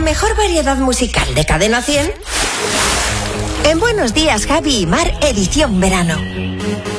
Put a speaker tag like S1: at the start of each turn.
S1: mejor variedad musical de Cadena 100 en Buenos Días, Javi y Mar, edición verano.